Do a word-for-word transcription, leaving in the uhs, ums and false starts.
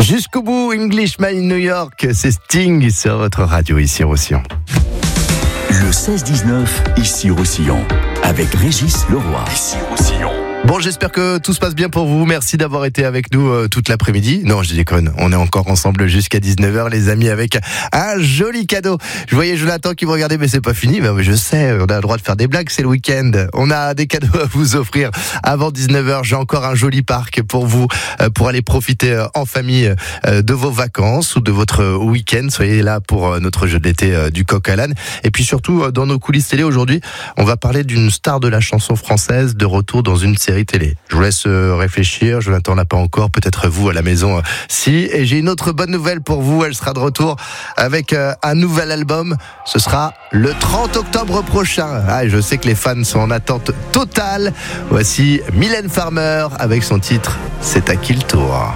Jusqu'au bout, Englishman in New York, c'est Sting sur votre radio ici au Roussillon. Le seize dix-neuf, ici au Roussillon, avec Régis Leroy. Ici au Roussillon. Bon, j'espère que tout se passe bien pour vous. Merci d'avoir été avec nous euh, toute l'après-midi. Non, je déconne. On est encore ensemble jusqu'à dix-neuf heures, les amis, avec un joli cadeau. Je voyais Jonathan qui me regardait, mais c'est pas fini. Ben, je sais, on a le droit de faire des blagues, c'est le week-end. On a des cadeaux à vous offrir avant dix-neuf heures. J'ai encore un joli parc pour vous, euh, pour aller profiter euh, en famille euh, de vos vacances ou de votre week-end. Soyez là pour euh, notre jeu de l'été euh, du coq à l'âne. Et puis surtout, euh, dans nos coulisses télé aujourd'hui, on va parler d'une star de la chanson française de retour dans une série télé. Je vous laisse réfléchir, je n'attends pas encore, peut-être vous à la maison si. Et j'ai une autre bonne nouvelle pour vous, elle sera de retour avec un nouvel album. Ce sera le trente octobre prochain. Ah, je sais que les fans sont en attente totale. Voici Mylène Farmer avec son titre « C'est à qui le tour ?»